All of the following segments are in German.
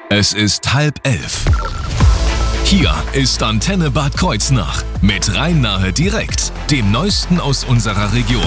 Es ist 10:30. Hier ist Antenne Bad Kreuznach mit Rhein-Nahe direkt, dem Neuesten aus unserer Region.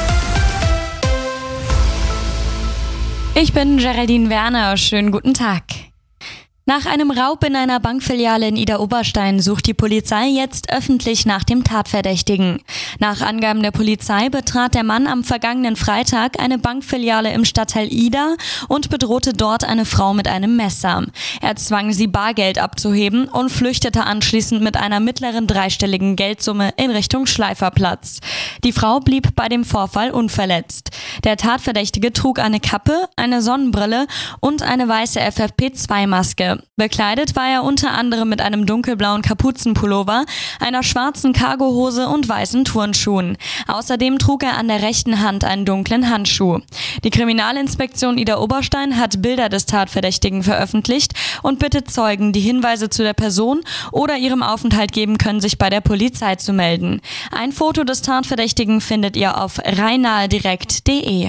Ich bin Geraldine Werner, schönen guten Tag. Nach einem Raub in einer Bankfiliale in Idar-Oberstein sucht die Polizei jetzt öffentlich nach dem Tatverdächtigen. Nach Angaben der Polizei betrat der Mann am vergangenen Freitag eine Bankfiliale im Stadtteil Idar und bedrohte dort eine Frau mit einem Messer. Er zwang sie, Bargeld abzuheben und flüchtete anschließend mit einer mittleren dreistelligen Geldsumme in Richtung Schleiferplatz. Die Frau blieb bei dem Vorfall unverletzt. Der Tatverdächtige trug eine Kappe, eine Sonnenbrille und eine weiße FFP2-Maske. Bekleidet war er unter anderem mit einem dunkelblauen Kapuzenpullover, einer schwarzen Cargohose und weißen Turnschuhen. Außerdem trug er an der rechten Hand einen dunklen Handschuh. Die Kriminalinspektion Idar-Oberstein hat Bilder des Tatverdächtigen veröffentlicht und bittet Zeugen, die Hinweise zu der Person oder ihrem Aufenthalt geben können, sich bei der Polizei zu melden. Ein Foto des Tatverdächtigen findet ihr auf rheinnahedirekt.de.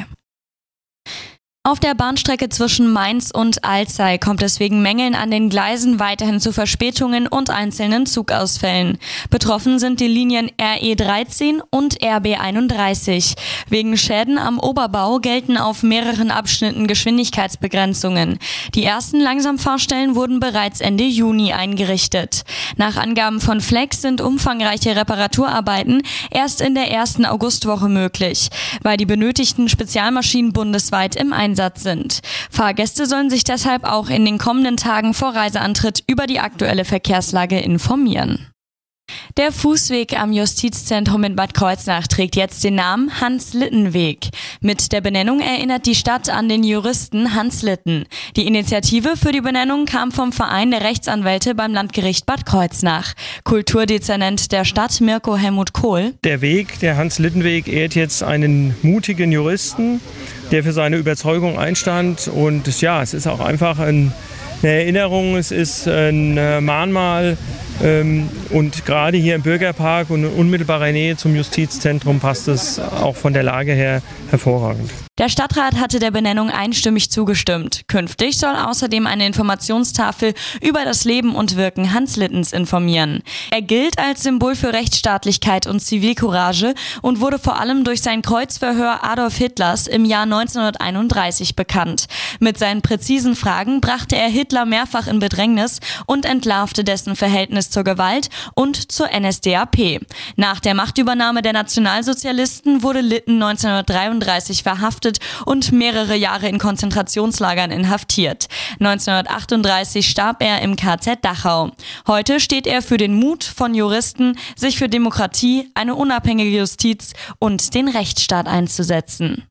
Auf der Bahnstrecke zwischen Mainz und Alzey kommt es wegen Mängeln an den Gleisen weiterhin zu Verspätungen und einzelnen Zugausfällen. Betroffen sind die Linien RE13 und RB31. Wegen Schäden am Oberbau gelten auf mehreren Abschnitten Geschwindigkeitsbegrenzungen. Die ersten Langsamfahrstellen wurden bereits Ende Juni eingerichtet. Nach Angaben von Flex sind umfangreiche Reparaturarbeiten erst in der ersten Augustwoche möglich, weil die benötigten Spezialmaschinen bundesweit im Einsatz sind. Fahrgäste sollen sich deshalb auch in den kommenden Tagen vor Reiseantritt über die aktuelle Verkehrslage informieren. Der Fußweg am Justizzentrum in Bad Kreuznach trägt jetzt den Namen Hans-Litten-Weg. Mit der Benennung erinnert die Stadt an den Juristen Hans Litten. Die Initiative für die Benennung kam vom Verein der Rechtsanwälte beim Landgericht Bad Kreuznach. Kulturdezernent der Stadt Mirko Helmut Kohl: Der Weg, der Hans-Litten-Weg, ehrt jetzt einen mutigen Juristen, der für seine Überzeugung einstand. Und ja, es ist auch einfach eine Erinnerung, es ist ein Mahnmal. Und gerade hier im Bürgerpark und in unmittelbarer Nähe zum Justizzentrum passt es auch von der Lage her hervorragend. Der Stadtrat hatte der Benennung einstimmig zugestimmt. Künftig soll außerdem eine Informationstafel über das Leben und Wirken Hans Littens informieren. Er gilt als Symbol für Rechtsstaatlichkeit und Zivilcourage und wurde vor allem durch sein Kreuzverhör Adolf Hitlers im Jahr 1931 bekannt. Mit seinen präzisen Fragen brachte er Hitler mehrfach in Bedrängnis und entlarvte dessen Verhältnis zur Gewalt und zur NSDAP. Nach der Machtübernahme der Nationalsozialisten wurde Litten 1933 verhaftet und mehrere Jahre in Konzentrationslagern inhaftiert. 1938 starb er im KZ Dachau. Heute steht er für den Mut von Juristen, sich für Demokratie, eine unabhängige Justiz und den Rechtsstaat einzusetzen.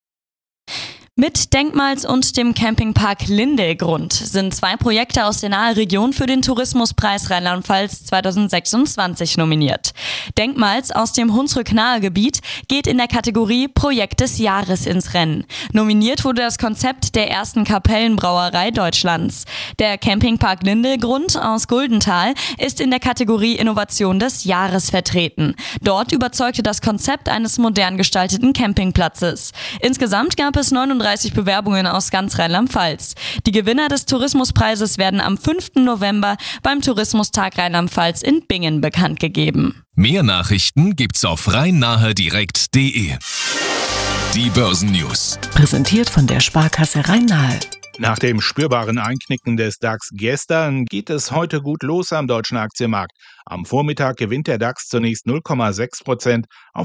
Mit Denkmals und dem Campingpark Lindelgrund sind 2 Projekte aus der nahen Region für den Tourismuspreis Rheinland-Pfalz 2026 nominiert. Denkmals aus dem Hunsrück-Nahe-Gebiet geht in der Kategorie Projekt des Jahres ins Rennen. Nominiert wurde das Konzept der ersten Kapellenbrauerei Deutschlands. Der Campingpark Lindelgrund aus Guldenthal ist in der Kategorie Innovation des Jahres vertreten. Dort überzeugte das Konzept eines modern gestalteten Campingplatzes. Insgesamt gab es 39 Bewerbungen aus ganz Rheinland-Pfalz. Die Gewinner des Tourismuspreises werden am 5. November beim Tourismustag Rheinland-Pfalz in Bingen bekannt gegeben. Mehr Nachrichten gibt's auf rheinnahedirekt.de. Die Börsennews. Präsentiert von der Sparkasse Rhein-Nahe. Nach dem spürbaren Einknicken des DAX gestern geht es heute gut los am deutschen Aktienmarkt. Am Vormittag gewinnt der DAX zunächst 0,6% auf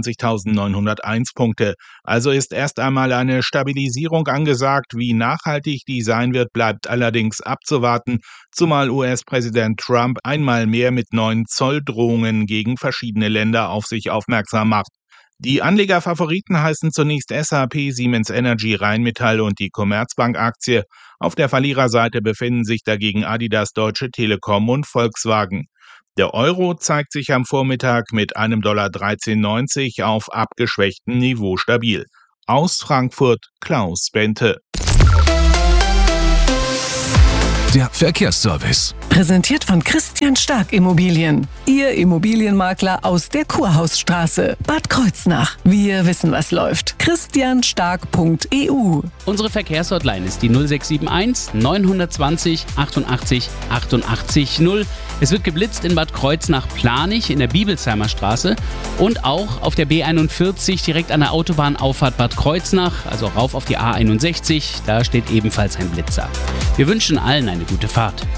24.901 Punkte. Also ist erst einmal eine Stabilisierung angesagt. Wie nachhaltig die sein wird, bleibt allerdings abzuwarten, zumal US-Präsident Trump einmal mehr mit neuen Zolldrohungen gegen verschiedene Länder auf sich aufmerksam macht. Die Anlegerfavoriten heißen zunächst SAP, Siemens Energy, Rheinmetall und die Commerzbank-Aktie. Auf der Verliererseite befinden sich dagegen Adidas, Deutsche Telekom und Volkswagen. Der Euro zeigt sich am Vormittag mit einem $13,90 auf abgeschwächtem Niveau stabil. Aus Frankfurt Klaus Bente. der Verkehrsservice. Präsentiert von Christian Stark Immobilien. Ihr Immobilienmakler aus der Kurhausstraße, Bad Kreuznach. Wir wissen, was läuft. christianstark.eu. Unsere Verkehrshotline ist die 0671 920 88 88 0. Es wird geblitzt in Bad Kreuznach-Planich in der Bibelsheimer Straße und auch auf der B41 direkt an der Autobahnauffahrt Bad Kreuznach, also rauf auf die A61. Da steht ebenfalls ein Blitzer. Wir wünschen allen eine gute Fahrt.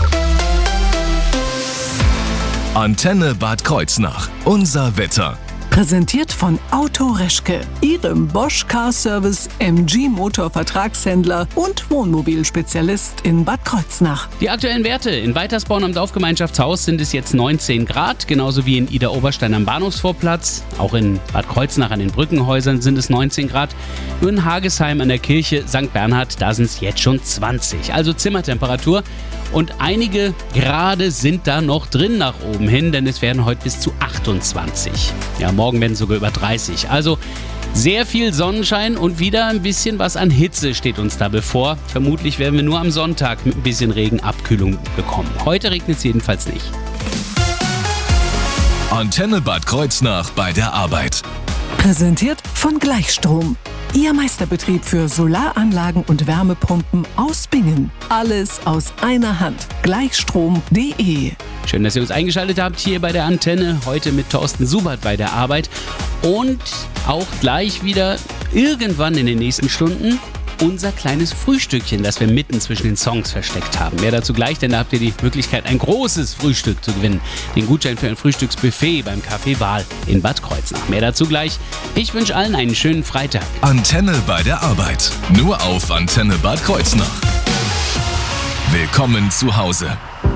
Antenne Bad Kreuznach. Unser Wetter. Präsentiert von Auto Reschke, Ihrem Bosch Car Service MG Motor Vertragshändler und Wohnmobilspezialist in Bad Kreuznach. Die aktuellen Werte in Weitersborn am Dorfgemeinschaftshaus sind es jetzt 19 Grad, genauso wie in Idar-Oberstein am Bahnhofsvorplatz. Auch in Bad Kreuznach an den Brückenhäusern sind es 19 Grad. Nur in Hagesheim an der Kirche St. Bernhard, da sind es jetzt schon 20. Also Zimmertemperatur. Und einige Grade sind da noch drin nach oben hin, denn es werden heute bis zu 28. Ja, morgen werden es sogar über 30. Also sehr viel Sonnenschein und wieder ein bisschen was an Hitze steht uns da bevor. Vermutlich werden wir nur am Sonntag mit ein bisschen Regen Abkühlung bekommen. Heute regnet es jedenfalls nicht. Antenne Bad Kreuznach bei der Arbeit. Präsentiert von Gleichstrom. Ihr Meisterbetrieb für Solaranlagen und Wärmepumpen aus Bingen. Alles aus einer Hand. Gleichstrom.de. Schön, dass ihr uns eingeschaltet habt hier bei der Antenne. Heute mit Thorsten Subert bei der Arbeit. Und auch gleich wieder irgendwann in den nächsten Stunden unser kleines Frühstückchen, das wir mitten zwischen den Songs versteckt haben. Mehr dazu gleich, denn da habt ihr die Möglichkeit, ein großes Frühstück zu gewinnen. Den Gutschein für ein Frühstücksbuffet beim Café Wahl in Bad Kreuznach. Mehr dazu gleich. Ich wünsche allen einen schönen Freitag. Antenne bei der Arbeit. Nur auf Antenne Bad Kreuznach. Willkommen zu Hause.